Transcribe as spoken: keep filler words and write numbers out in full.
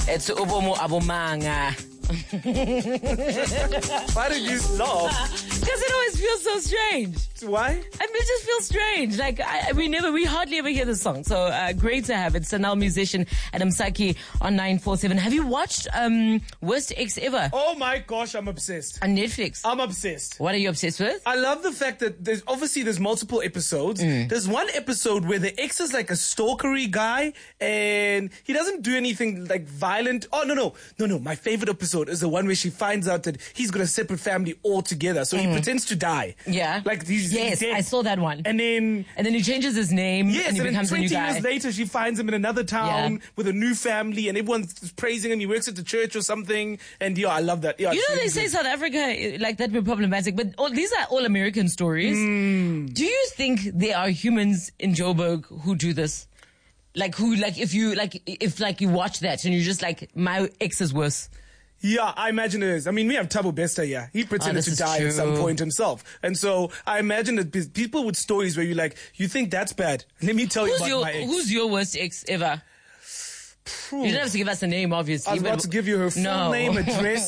It's Ubomo Abomanga. Why did you laugh? Because it always feels so strange. Why? I mean, it just feels strange. Like, I, we never, we hardly ever hear the song. So, uh, great to have it. Sanal musician Adam Saki on nine four seven. Have you watched, um, Worst Ex Ever? Oh my gosh, I'm obsessed. On Netflix? I'm obsessed. What are you obsessed with? I love the fact that there's, obviously there's multiple episodes. Mm. There's one episode where the ex is like a stalkery guy and he doesn't do anything like violent. Oh, no, no. No, no. My favorite episode is the one where she finds out that he's got a separate family altogether. So mm. he pretends to die. Yeah. Like he's Yes, dead. I saw that one. And then... And then he changes his name. Yes, and he and becomes then a new twenty guy. years later, she finds him in another town Yeah. with a new family and everyone's praising him. He works at the church or something. And yeah, I love that. Yeah, you know, really they say good. South Africa, like, that we're problematic, but all, these are all American stories. Mm. Do you think there are humans in Joburg who do this? Like, who, like, if you, like, if, like, you watch that and you're just like, my ex is worse. Yeah, I imagine it is. I mean, we have Thabo Bester here. He pretended Oh, to this die is at some true. point himself. And so I imagine that pe- people with stories where you're like, you think that's bad? Let me tell you Who's about your, my ex. who's your worst ex ever? You don't have to give us a name, obviously. I was but- about to give you her full No. name, address,